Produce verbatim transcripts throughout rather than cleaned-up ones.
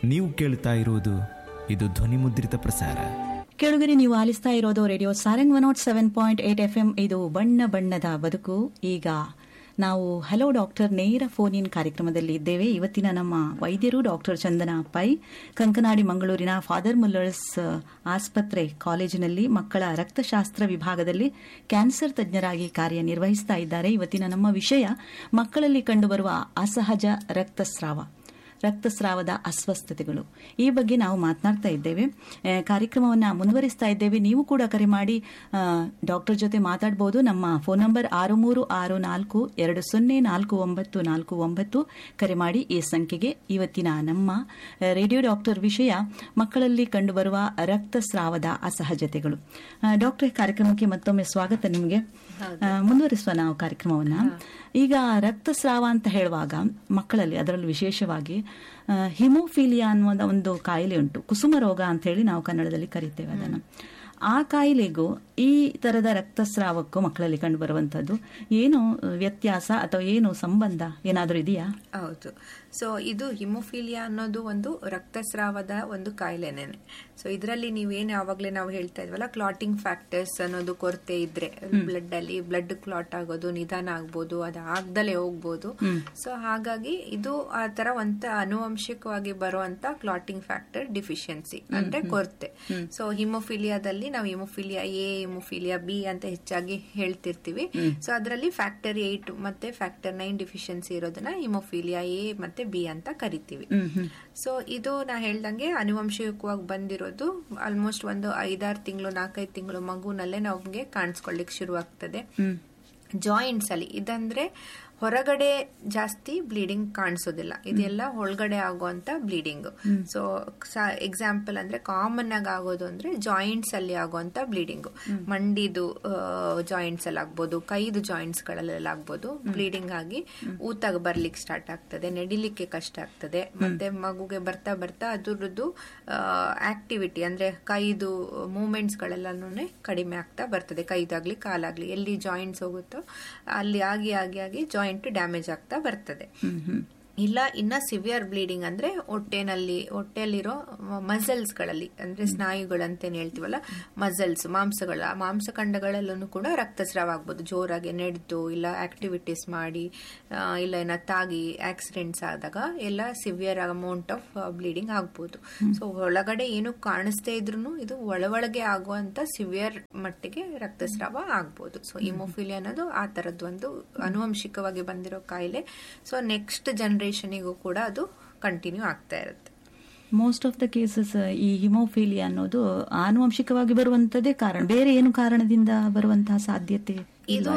ನೀವು ಕೇಳ್ತಾ ಇರೋದು ಇದು ಧ್ವನಿ ಮುದ್ರಿತ ಪ್ರಸಾರ. ಕೆಳಗಡೆ ನೀವು ಆಲಿಸ್ತಾ ಇರೋದು radio Sarang one not seven point eight F M. ಇದು ಬಣ್ಣ ಬಣ್ಣದ ಬದುಕು. ಈಗ ನಾವು ಹಲೋ ಡಾಕ್ಟರ್ ನೇರ ಫೋನ್ ಇನ್ ಕಾರ್ಯಕ್ರಮದಲ್ಲಿ ಇದ್ದೇವೆ. ಇವತ್ತಿನ ನಮ್ಮ ವೈದ್ಯರು ಡಾಕ್ಟರ್ ಚಂದನಾ ಪೈ, ಕಂಕನಾಡಿ ಮಂಗಳೂರಿನ ಫಾದರ್ ಮುಲ್ಲರ್ಸ್ ಆಸ್ಪತ್ರೆ ಕಾಲೇಜಿನಲ್ಲಿ ಮಕ್ಕಳ ರಕ್ತಶಾಸ್ತ್ರ ವಿಭಾಗದಲ್ಲಿ ಕ್ಯಾನ್ಸರ್ ತಜ್ಞರಾಗಿ ಕಾರ್ಯನಿರ್ವಹಿಸ್ತಾ ಇದ್ದಾರೆ. ಇವತ್ತಿನ ನಮ್ಮ ವಿಷಯ ಮಕ್ಕಳಲ್ಲಿ ಕಂಡುಬರುವ ಅಸಹಜ ರಕ್ತಸ್ರಾವ, ರಕ್ತಸ್ರಾವದ ಅಸ್ವಸ್ಥತೆಗಳು. ಈ ಬಗ್ಗೆ ನಾವು ಮಾತನಾಡ್ತಾ ಇದ್ದೇವೆ. ಕಾರ್ಯಕ್ರಮವನ್ನು ಮುಂದುವರಿಸ್ತಾ ಇದ್ದೇವೆ. ನೀವು ಕೂಡ ಕರೆ ಮಾಡಿ ಡಾಕ್ಟರ್ ಜೊತೆ ಮಾತಾಡಬಹುದು. ನಮ್ಮ ಫೋನ್ ನಂಬರ್ ಆರು ಮೂರು ಆರು ನಾಲ್ಕು ಎರಡು ಸೊನ್ನೆ ನಾಲ್ಕು ಒಂಬತ್ತು ನಾಲ್ಕು ಒಂಬತ್ತು. ಕರೆ ಮಾಡಿ ಈ ಸಂಖ್ಯೆಗೆ. ಇವತ್ತಿನ ನಮ್ಮ ರೇಡಿಯೋ ಡಾಕ್ಟರ್ ವಿಷಯ ಮಕ್ಕಳಲ್ಲಿ ಕಂಡುಬರುವ ರಕ್ತಸ್ರಾವದ ಅಸಹಜತೆಗಳು. ಡಾಕ್ಟರ್, ಕಾರ್ಯಕ್ರಮಕ್ಕೆ ಮತ್ತೊಮ್ಮೆ ಸ್ವಾಗತ ನಿಮಗೆ. ಮುಂದುವರಿಸುವ ನಾವು ಕಾರ್ಯಕ್ರಮವನ್ನು. ಈಗ ರಕ್ತಸ್ರಾವ ಅಂತ ಹೇಳುವಾಗ ಮಕ್ಕಳಲ್ಲಿ, ಅದರಲ್ಲೂ ವಿಶೇಷವಾಗಿ ಹಿಮೋಫೀಲಿಯಾ ಅನ್ನುವ ಒಂದು ಕಾಯಿಲೆ ಉಂಟು. ಕುಸುಮ ರೋಗ ಅಂತ ಹೇಳಿ ನಾವು ಕನ್ನಡದಲ್ಲಿ ಕರೀತೇವೆ ಅದನ್ನು. ಆ ಕಾಯಿಲೆಗೂ ಈ ತರದ ರಕ್ತಸ್ರಾವಕ್ಕೂ ಮಕ್ಕಳಲ್ಲಿ ಕಂಡು ಬರುವಂತದ್ದು ಏನು ವ್ಯತ್ಯಾಸ ಅಥವಾ ಏನು ಸಂಬಂಧ ಏನಾದರೂ ಇದೆಯಾ? ಹೌದು. ಸೊ ಇದು ಹಿಮೋಫೀಲಿಯಾ ಅನ್ನೋದು ಒಂದು ರಕ್ತಸ್ರಾವದ ಒಂದು ಕಾಯಿಲೆನೇ. ಸೊ ಇದರಲ್ಲಿ ನೀವೇನು ಯಾವಾಗಲೇ ನಾವು ಹೇಳ್ತಾ ಇದ್ವಲ್ಲ, ಕ್ಲಾಟಿಂಗ್ ಫ್ಯಾಕ್ಟರ್ಸ್ ಅನ್ನೋದು ಕೊರತೆ ಇದ್ರೆ ಬ್ಲಡ್ ಅಲ್ಲಿ ಬ್ಲಡ್ ಕ್ಲಾಟ್ ಆಗೋದು ನಿಧಾನ ಆಗ್ಬೋದು, ಅದು ಆಗ್ದಲೇ ಹೋಗ್ಬೋದು. ಸೊ ಹಾಗಾಗಿ ಇದು ಆ ತರ ಒಂತ ಆನುವಂಶಿಕವಾಗಿ ಬರುವಂತ ಕ್ಲಾಟಿಂಗ್ ಫ್ಯಾಕ್ಟರ್ ಡಿಫಿಷಿಯನ್ಸಿ ಅಂದ್ರೆ ಕೊರತೆ. ಸೊ ಹಿಮೋಫೀಲಿಯಾದಲ್ಲಿ ನಾವು ಹಿಮೋಫೀಲಿಯಾ ಎ, ಹಿಮೋಫೀಲಿಯಾ ಬಿ ಅಂತ ಹೆಚ್ಚಾಗಿ ಹೇಳ್ತಿರ್ತೀವಿ. ಸೊ ಅದರಲ್ಲಿ ಫ್ಯಾಕ್ಟರ್ ಏಟ್ ಮತ್ತೆ ಫ್ಯಾಕ್ಟರ್ ನೈನ್ ಡಿಫಿಷಿಯನ್ಸಿ ಇರೋದನ್ನ ಹಿಮೋಫೀಲಿಯಾ ಎ ಮತ್ತೆ ಬಿ ಅಂತ ಕರಿತೀವಿ. ಸೊ ಇದು ನಾ ಹೇಳ್ದಂಗೆ ಆನುವಂಶಿಕವಾಗಿ ಬಂದಿರೋದು ಆಲ್ಮೋಸ್ಟ್ ಒಂದು ಐದಾರು ತಿಂಗಳು ನಾಲ್ಕೈದು ತಿಂಗಳು ಮಗುನಲ್ಲೇ ನಮ್ಗೆ ಕಾಣಿಸ್ಕೊಳ್ಳಿಕ್ ಶುರು ಆಗ್ತದೆ. ಜಾಯಿಂಟ್ಸ್ ಅಲ್ಲಿ ಇದಂದ್ರೆ ಹೊರಗಡೆ ಜಾಸ್ತಿ ಬ್ಲೀಡಿಂಗ್ ಕಾಣಿಸೋದಿಲ್ಲ, ಇದೆಲ್ಲ ಒಳಗಡೆ ಆಗುವಂತ ಬ್ಲೀಡಿಂಗ್. ಸೊ ಎಕ್ಸಾಂಪಲ್ ಅಂದ್ರೆ ಕಾಮನ್ ಆಗಿ ಆಗೋದು ಅಂದ್ರೆ ಜಾಯಿಂಟ್ಸ್ ಅಲ್ಲಿ ಆಗುವಂತ ಬ್ಲೀಡಿಂಗ್. ಮಂಡಿದು ಜಾಯಿಂಟ್ಸ್ ಅಲ್ಲಿ ಆಗ್ಬೋದು, ಕೈದು ಜಾಯಿಂಟ್ಸ್ ಗಳಲ್ಲೆಲ್ಲ ಆಗ್ಬೋದು. ಬ್ಲೀಡಿಂಗ್ ಆಗಿ ಊತಾಗ ಬರ್ಲಿಕ್ಕೆ ಸ್ಟಾರ್ಟ್ ಆಗ್ತದೆ, ನಡಿಲಿಕ್ಕೆ ಕಷ್ಟ ಆಗ್ತದೆ. ಮತ್ತೆ ಮಗುಗೆ ಬರ್ತಾ ಬರ್ತಾ ಅದರದ್ದು ಆಕ್ಟಿವಿಟಿ ಅಂದ್ರೆ ಕೈದು ಮೂವ್ಮೆಂಟ್ಸ್ ಗಳೆಲ್ಲನೂ ಕಡಿಮೆ ಆಗ್ತಾ ಬರ್ತದೆ. ಕೈದಾಗ್ಲಿ ಕಾಲಾಗ್ಲಿ ಎಲ್ಲಿ ಜಾಯಿಂಟ್ಸ್ ಹೋಗುತ್ತೋ ಅಲ್ಲಿ ಆಗಿ ಆಗಿ ಆಗಿ ಜಾಯಿಂಟ್ ಡ್ಯಾಮೇಜ್ ಆಗ್ತಾ ಬರ್ತದೆ. ಇಲ್ಲ ಇನ್ನ ಸಿವಿಯರ್ ಬ್ಲೀಡಿಂಗ್ ಅಂದ್ರೆ ಹೊಟ್ಟೆನಲ್ಲಿ ಹೊಟ್ಟೆಯಲ್ಲಿರೋ ಮಸಲ್ಸ್ ಗಳಲ್ಲಿ ಅಂದ್ರೆ ಸ್ನಾಯುಗಳಂತೇನು ಹೇಳ್ತೀವಲ್ಲ, ಮಸಲ್ಸ್ ಮಾಂಸಗಳ ಮಾಂಸಖಂಡಗಳಲ್ಲೂ ಕೂಡ ರಕ್ತಸ್ರಾವ ಆಗ್ಬೋದು. ಜೋರಾಗಿ ನಡೆದು ಇಲ್ಲ ಆಕ್ಟಿವಿಟೀಸ್ ಮಾಡಿ ಇಲ್ಲ ಏನ ತಾಗಿ ಆಕ್ಸಿಡೆಂಟ್ಸ್ ಆದಾಗ ಎಲ್ಲ ಸಿವಿಯರ್ ಅಮೌಂಟ್ ಆಫ್ ಬ್ಲೀಡಿಂಗ್ ಆಗ್ಬೋದು. ಸೊ ಒಳಗಡೆ ಏನು ಕಾಣಿಸ್ತಾ ಇದ್ರು ಇದು ಒಳೊಳಗೆ ಆಗುವಂತ ಸಿವಿಯರ್ ಮಟ್ಟಿಗೆ ರಕ್ತಸ್ರಾವ ಆಗ್ಬೋದು. ಸೊ ಹಿಮೋಫಿಲಿಯಾ ಅನ್ನೋದು ಆ ತರದ್ದು ಒಂದು ಆನುವಂಶಿಕವಾಗಿ ಬಂದಿರೋ ಕಾಯಿಲೆ. ಸೊ ನೆಕ್ಸ್ಟ್ ಜನರೇಷನ್ ಕೂಡ ಅದು ಕಂಟಿನ್ಯೂ ಆಗ್ತಾ ಇರುತ್ತೆ. ಮೋಸ್ಟ್ ಆಫ್ ದ ಕೇಸಸ್ ಈ ಹಿಮೋಫಿಲಿಯಾ ಅನ್ನೋದು ಆನುವಂಶಿಕವಾಗಿ ಬರುವಂತದೇ ಕಾರಣ, ಬೇರೆ ಏನು ಕಾರಣದಿಂದ ಬರುವಂತಹ ಸಾಧ್ಯತೆ? ಇದು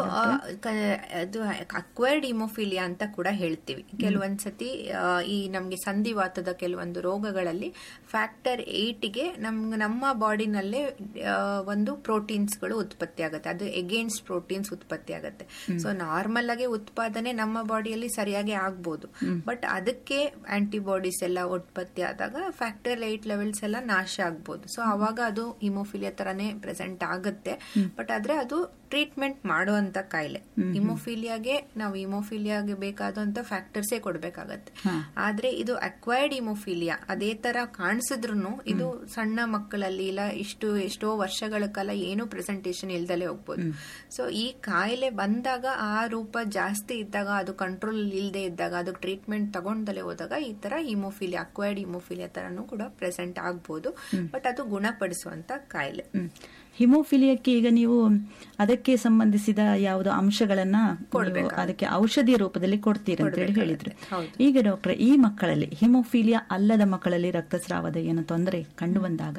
ಅದು ಅಕ್ವೈರ್ಡ್ ಹಿಮೋಫಿಲಿಯಾ ಅಂತ ಕೂಡ ಹೇಳ್ತೀವಿ. ಕೆಲವೊಂದ್ಸತಿ ಈ ನಮ್ಗೆ ಸಂಧಿವಾತದ ಕೆಲವೊಂದು ರೋಗಗಳಲ್ಲಿ ಫ್ಯಾಕ್ಟರ್ ಏಟ್ಗೆ ನಮ್ ನಮ್ಮ ಬಾಡಿನಲ್ಲೇ ಒಂದು ಪ್ರೋಟೀನ್ಸ್ ಗಳು ಉತ್ಪತ್ತಿ ಆಗುತ್ತೆ, ಅದು ಎಗೇನ್ಸ್ಟ್ ಪ್ರೋಟೀನ್ಸ್ ಉತ್ಪತ್ತಿ ಆಗುತ್ತೆ. ಸೊ ನಾರ್ಮಲ್ ಆಗಿ ಉತ್ಪಾದನೆ ನಮ್ಮ ಬಾಡಿಯಲ್ಲಿ ಸರಿಯಾಗಿ ಆಗ್ಬೋದು, ಬಟ್ ಅದಕ್ಕೆ ಆಂಟಿಬಾಡೀಸ್ ಎಲ್ಲ ಉತ್ಪತ್ತಿ ಆದಾಗ ಫ್ಯಾಕ್ಟರ್ ಏಟ್ ಲೆವೆಲ್ಸ್ ಎಲ್ಲ ನಾಶ ಆಗ್ಬೋದು. ಸೊ ಅವಾಗ ಅದು ಹಿಮೋಫಿಲಿಯಾ ತರಾನೇ ಪ್ರೆಸೆಂಟ್ ಆಗುತ್ತೆ, ಬಟ್ ಆದ್ರೆ ಅದು ಟ್ರೀಟ್ಮೆಂಟ್ ಮಾಡುವಂತ ಕಾಯಿಲೆ. ಹಿಮೋಫಿಲಿಯಾಗೆ ನಾವು ಹಿಮೋಫಿಲಿಯಾಗೆ ಬೇಕಾದಂತ ಫ್ಯಾಕ್ಟರ್ಸೇ ಕೊಡ್ಬೇಕಾಗತ್ತೆ. ಆದ್ರೆ ಇದು ಅಕ್ವೈರ್ಡ್ ಹಿಮೋಫಿಲಿಯಾ ಅದೇ ತರ ಕಾಣಿಸಿದ್ರು ಇದು ಸಣ್ಣ ಮಕ್ಕಳಲ್ಲಿ ಇಲ್ಲ ಇಷ್ಟು ಎಷ್ಟೋ ವರ್ಷಗಳ ಕಾಲ ಏನು ಪ್ರೆಸೆಂಟೇಶನ್ ಇಲ್ದಲೇ ಹೋಗ್ಬೋದು. ಸೊ ಈ ಕಾಯಿಲೆ ಬಂದಾಗ ಆ ರೂಪ ಜಾಸ್ತಿ ಇದ್ದಾಗ, ಅದು ಕಂಟ್ರೋಲ್ ಇಲ್ಲದೆ ಇದ್ದಾಗ, ಅದು ಟ್ರೀಟ್ಮೆಂಟ್ ತಗೊಂಡಲೇ ಹೋದಾಗ ಈ ತರ ಹಿಮೋಫಿಲಿಯಾ ಅಕ್ವೈರ್ಡ್ ಹಿಮೋಫಿಲಿಯಾ ತರನು ಕೂಡ ಪ್ರೆಸೆಂಟ್ ಆಗ್ಬೋದು, ಬಟ್ ಅದು ಗುಣಪಡಿಸುವಂತ ಕಾಯಿಲೆ. ಹಿಮೋಫಿಲಿಯಾಕ್ಕೆ ಈಗ ನೀವು ಅದಕ್ಕೆ ಸಂಬಂಧಿಸಿದ ಯಾವುದೋ ಅಂಶಗಳನ್ನ ಅದಕ್ಕೆ ಔಷಧಿಯ ರೂಪದಲ್ಲಿ ಕೊಡ್ತೀರಿ ಅಂತ ಹೇಳಿ ಹೇಳಿದ್ರು. ಈಗ ಡಾಕ್ಟರ್, ಈ ಮಕ್ಕಳಲ್ಲಿ ಹಿಮೋಫಿಲಿಯಾ ಅಲ್ಲದ ಮಕ್ಕಳಲ್ಲಿ ರಕ್ತಸ್ರಾವದ ಏನು ತೊಂದರೆ ಕಂಡು ಬಂದಾಗ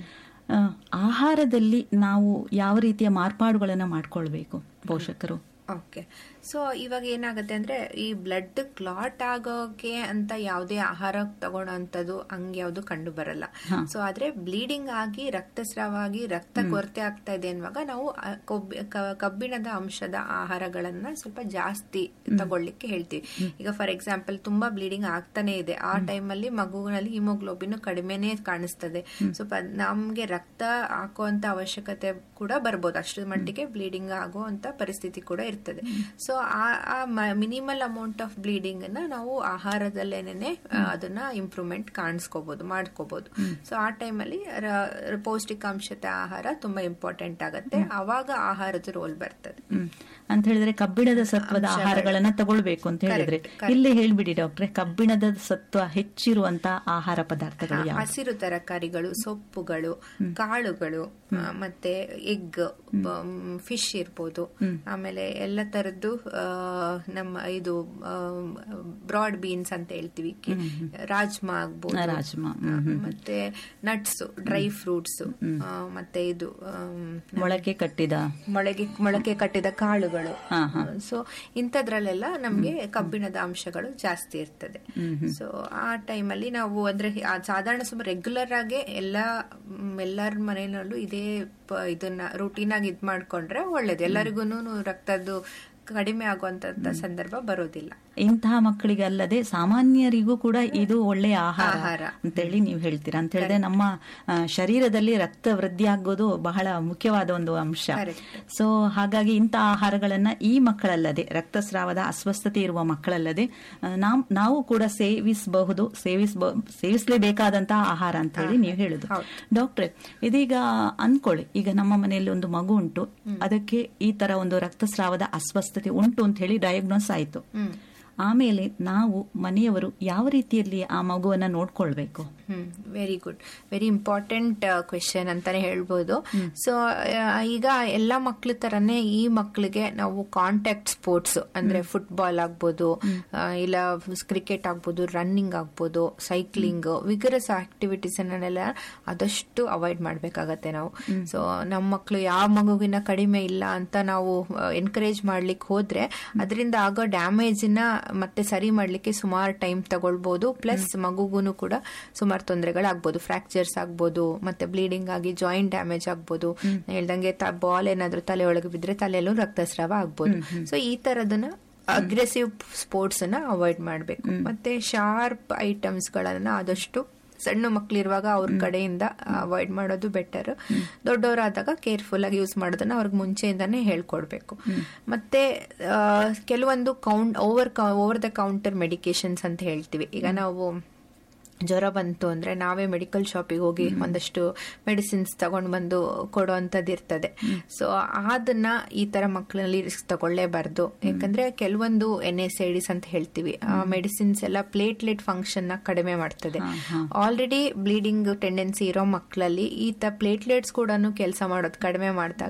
ಆಹಾರದಲ್ಲಿ ನಾವು ಯಾವ ರೀತಿಯ ಮಾರ್ಪಾಡುಗಳನ್ನ ಮಾಡ್ಕೊಳ್ಬೇಕು ಪೋಷಕರು? ಓಕೆ. ಸೊ ಇವಾಗ ಏನಾಗುತ್ತೆ ಅಂದ್ರೆ ಈ ಬ್ಲಡ್ ಕ್ಲಾಟ್ ಆಗೋಕೆ ಅಂತ ಯಾವುದೇ ಆಹಾರ ತಗೊಳ್ಳೋಂಥದ್ದು ಹಂಗೆ ಯಾವುದು ಕಂಡು ಬರಲ್ಲ. ಸೊ ಆದ್ರೆ ಬ್ಲೀಡಿಂಗ್ ಆಗಿ ರಕ್ತಸ್ರಾವ ಆಗಿ ರಕ್ತ ಕೊರತೆ ಆಗ್ತಾ ಇದೆ ಅನ್ನುವಾಗ ನಾವು ಕಬ್ಬಿಣದ ಅಂಶದ ಆಹಾರಗಳನ್ನ ಸ್ವಲ್ಪ ಜಾಸ್ತಿ ತಗೊಳ್ಳಿಕ್ಕೆ ಹೇಳ್ತೀವಿ. ಈಗ ಫಾರ್ ಎಕ್ಸಾಂಪಲ್ ತುಂಬಾ ಬ್ಲೀಡಿಂಗ್ ಆಗ್ತಾನೆ ಇದೆ, ಆ ಟೈಮಲ್ಲಿ ಮಗುವಿನಲ್ಲಿ ಹಿಮೋಗ್ಲೋಬಿನ್ ಕಡಿಮೆನೆ ಕಾಣಿಸ್ತದೆ. ಸ್ವಲ್ಪ ನಮ್ಗೆ ರಕ್ತ ಹಾಕುವಂತ ಅವಶ್ಯಕತೆ ಕೂಡ ಬರ್ಬೋದು, ಅಷ್ಟರ ಮಟ್ಟಿಗೆ ಬ್ಲೀಡಿಂಗ್ ಆಗೋ ಅಂತ ಪರಿಸ್ಥಿತಿ ಕೂಡ ಇರ್ತದೆ. ಸೊ ಸೊ ಆ ಮಿನಿಮಲ್ ಅಮೌಂಟ್ ಆಫ್ ಬ್ಲೀಡಿಂಗ್ ಅನ್ನ ನಾವು ಆಹಾರದಲ್ಲೇನೆ ಅದನ್ನ ಇಂಪ್ರೂವ್ಮೆಂಟ್ ಕಾಣಿಸ್ಕೋಬಹುದು ಮಾಡ್ಕೋಬಹುದು. ಸೊ ಆ ಟೈಮಲ್ಲಿ ಪೌಷ್ಟಿಕಾಂಶತೆ ಆಹಾರ ತುಂಬಾ ಇಂಪಾರ್ಟೆಂಟ್ ಆಗತ್ತೆ. ಅವಾಗ ಆಹಾರದ ರೋಲ್ ಬರ್ತದೆ ಅಂತ ಹೇಳಿದ್ರೆ ಕಬ್ಬಿಣದ ಸತ್ವದ ಆಹಾರಗಳನ್ನ ತಗೊಳ್ಬೇಕು ಅಂತ ಹೇಳಿದ್ರೆ ಇಲ್ಲೇ ಹೇಳ್ಬಿಡಿ ಡಾಕ್ಟ್ರೆ, ಕಬ್ಬಿಣದ ಸತ್ವ ಹೆಚ್ಚಿರುವಂತ ಆಹಾರ ಪದಾರ್ಥಗಳು ಯಾವುದು? ಹಸಿರು ತರಕಾರಿಗಳು, ಸೊಪ್ಪುಗಳು, ಕಾಳುಗಳು, ಮತ್ತೆ ಎಗ್, ಫಿಶ್ ಇರ್ಬೋದು. ಆಮೇಲೆ ಎಲ್ಲ ತರದ್ದು ನಮ್ಮ ಇದು ಬ್ರಾಡ್ ಬೀನ್ಸ್ ಅಂತ ಹೇಳ್ತೀವಿ, ರಾಜ್ಮಾ ಆಗ್ಬೋದು, ರಾಜ್ಮಾ, ಮತ್ತೆ ನಟ್ಸ್, ಡ್ರೈ ಫ್ರೂಟ್ಸ್, ಮತ್ತೆ ಇದು ಮೊಳಕೆ ಕಟ್ಟಿದ ಮೊಳಕೆ ಮೊಳಕೆ ಕಟ್ಟಿದ ಕಾಳುಗಳು. ಸೊ ಇಂಥದ್ರಲ್ಲೆಲ್ಲ ನಮ್ಗೆ ಕಬ್ಬಿಣದ ಅಂಶಗಳು ಜಾಸ್ತಿ ಇರ್ತದೆ. ಸೊ ಆ ಟೈಮಲ್ಲಿ ನಾವು ಅಂದ್ರೆ ಸಾಧಾರಣ ಸುಮಾರು ರೆಗ್ಯುಲರ್ ಆಗಿ ಎಲ್ಲಾ ಎಲ್ಲರ ಮನೆಯಲ್ಲೂ ಇದೇ ಇದನ್ನ ರೂಟೀನ್ ಆಗಿ ಇದ್ ಮಾಡ್ಕೊಂಡ್ರೆ ಒಳ್ಳೇದು. ಎಲ್ಲರಿಗೂ ರಕ್ತದ್ದು ಕಡಿಮೆ ಆಗುವಂತ ಸಂದರ್ಭ ಬರೋದಿಲ್ಲ. ಇಂತಹ ಮಕ್ಕಳಿಗೆ ಅಲ್ಲದೆ ಸಾಮಾನ್ಯರಿಗೂ ಕೂಡ ಇದು ಒಳ್ಳೆಯ ಆಹಾರ ಅಂತೇಳಿ ನೀವು ಹೇಳ್ತೀರಾ. ಅಂತ ಹೇಳಿದ್ರೆ ನಮ್ಮ ಶರೀರದಲ್ಲಿ ರಕ್ತ ವೃದ್ಧಿ ಆಗೋದು ಬಹಳ ಮುಖ್ಯವಾದ ಒಂದು ಅಂಶ. ಸೊ ಹಾಗಾಗಿ ಇಂತಹ ಆಹಾರಗಳನ್ನ ಈ ಮಕ್ಕಳಲ್ಲದೆ, ರಕ್ತಸ್ರಾವದ ಅಸ್ವಸ್ಥತೆ ಇರುವ ಮಕ್ಕಳಲ್ಲದೆ ನಾವು ಕೂಡ ಸೇವಿಸಬಹುದು, ಸೇವಿಸ ಸೇವಿಸಲೇಬೇಕಾದಂತಹ ಆಹಾರ ಅಂತ ಹೇಳಿ ನೀವು ಹೇಳುದು. ಡಾಕ್ಟ್ರೆ, ಇದೀಗ ಅನ್ಕೊಳ್ಳಿ, ಈಗ ನಮ್ಮ ಮನೆಯಲ್ಲಿ ಒಂದು ಮಗು ಉಂಟು, ಅದಕ್ಕೆ ಈ ತರ ಒಂದು ರಕ್ತಸ್ರಾವದ ಅಸ್ವಸ್ಥತೆ ಉಂಟು ಅಂತ ಹೇಳಿ ಡಯಾಗ್ನೋಸ್ ಆಯ್ತು. ಆಮೇಲೆ ನಾವು ಮನೆಯವರು ಯಾವ ರೀತಿಯಲ್ಲಿ ಆ ಮಗುವನ್ನ ನೋಡ್ಕೊಳ್ಬೇಕು? ಹ್ಮ್ very good, very important question ಅಂತಾನೆ ಹೇಳ್ಬೋದು. ಸೊ ಈಗ ಎಲ್ಲಾ ಮಕ್ಳ ತರನೇ ಈ ಮಕ್ಳಿಗೆ ನಾವು ಕಾಂಟ್ಯಾಕ್ಟ್ ಸ್ಪೋರ್ಟ್ಸ್ ಅಂದ್ರೆ ಫುಟ್ಬಾಲ್ ಆಗ್ಬೋದು, ಇಲ್ಲ ಕ್ರಿಕೆಟ್ ಆಗ್ಬೋದು, ರನ್ನಿಂಗ್ ಆಗ್ಬೋದು, ಸೈಕ್ಲಿಂಗ್, ವಿಗರಸ್ ಆಕ್ಟಿವಿಟೀಸ್ ಅನ್ನೆಲ್ಲ ಆದಷ್ಟು ಅವಾಯ್ಡ್ ಮಾಡ್ಬೇಕಾಗತ್ತೆ ನಾವು. ಸೊ ನಮ್ಮ ಮಕ್ಳು ಯಾವ ಮಗುವಿನ ಕಡಿಮೆ ಇಲ್ಲ ಅಂತ ನಾವು ಎನ್ಕರೇಜ್ ಮಾಡ್ಲಿಕ್ಕೆ ಹೋದ್ರೆ ಅದರಿಂದ ಆಗೋ ಡ್ಯಾಮೇಜ್ ನ ಮತ್ತೆ ಸರಿ ಮಾಡ್ಲಿಕ್ಕೆ ಸುಮಾರು ಟೈಮ್ ತಗೊಳ್ಬಹುದು. ಪ್ಲಸ್ ಮಗುಗೂನು ಕೂಡ ಸುಮಾರು ತೊಂದರೆಗಳಾಗ್ಬೋದು, ಫ್ರಾಕ್ಚರ್ಸ್ ಆಗ್ಬೋದು, ಮತ್ತೆ ಬ್ಲೀಡಿಂಗ್ ಆಗಿ ಜಾಯಿಂಟ್ ಡ್ಯಾಮೇಜ್ ಆಗ್ಬೋದು. ಹೇಳ್ದಂಗೆ ಬಾಲ್ ಏನಾದ್ರೂ ತಲೆ ಒಳಗೆ ಬಿದ್ರೆ ತಲೆಯಲ್ಲೂ ರಕ್ತಸ್ರಾವ ಆಗ್ಬೋದು. ಸೊ ಈ ತರದನ್ನ ಅಗ್ರೆಸಿವ್ ಸ್ಪೋರ್ಟ್ಸ್ ಅನ್ನ ಅವಾಯ್ಡ್ ಮಾಡ್ಬೇಕು. ಮತ್ತೆ ಶಾರ್ಪ್ ಐಟಮ್ಸ್ ಗಳನ್ನ ಆದಷ್ಟು ಸಣ್ಣ ಮಕ್ಳಿರುವಾಗ ಅವ್ರ ಕಡೆಯಿಂದ ಅವಾಯ್ಡ್ ಮಾಡೋದು ಬೆಟರ್. ದೊಡ್ಡವರಾದಾಗ ಕೇರ್ಫುಲ್ ಆಗಿ ಯೂಸ್ ಮಾಡೋದನ್ನ ಅವ್ರಿಗೆ ಮುಂಚೆಯಿಂದಾನೇ ಹೇಳ್ಕೊಡ್ಬೇಕು. ಮತ್ತೆ ಕೆಲವೊಂದು count over over the counter medications ಅಂತ ಹೇಳ್ತೀವಿ. ಈಗ ನಾವು ಜ್ವರ ಬಂತು ಅಂದ್ರೆ ನಾವೇ ಮೆಡಿಕಲ್ ಶಾಪಿಗೆ ಹೋಗಿ ಒಂದಷ್ಟು ಮೆಡಿಸಿನ್ಸ್ ತಗೊಂಡ್ ಬಂದು ಕೊಡುವಂತದ್ದು ಇರ್ತದೆ. ಸೊ ಅದನ್ನ ಈ ತರ ಮಕ್ಕಳಲ್ಲಿ ರಿಸ್ಕ್ ತಗೊಳ್ಳೇಬಾರ್ದು. ಯಾಕಂದ್ರೆ ಕೆಲವೊಂದು ಎನ್ ಎಸ್ ಐಡಿಸ್ ಅಂತ ಹೇಳ್ತೀವಿ, ಆ ಮೆಡಿಸಿನ್ಸ್ ಎಲ್ಲ ಪ್ಲೇಟ್ಲೆಟ್ ಫಂಕ್ಷನ್ ನ ಕಡಿಮೆ ಮಾಡ್ತದೆ. ಆಲ್ರೆಡಿ ಬ್ಲೀಡಿಂಗ್ ಟೆಂಡೆನ್ಸಿ ಇರೋ ಮಕ್ಕಳಲ್ಲಿ ಈ ತರ ಪ್ಲೇಟ್ಲೆಟ್ಸ್ ಕೂಡ ಕೆಲಸ ಮಾಡೋದು ಕಡಿಮೆ ಮಾಡಿದಾಗ